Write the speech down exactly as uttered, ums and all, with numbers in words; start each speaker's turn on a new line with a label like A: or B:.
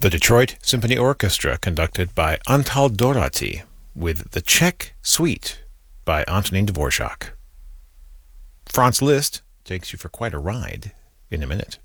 A: The Detroit Symphony Orchestra, conducted by Antal Dorati, with the Czech Suite by Antonin Dvorak. Franz Liszt takes you for quite a ride in a minute.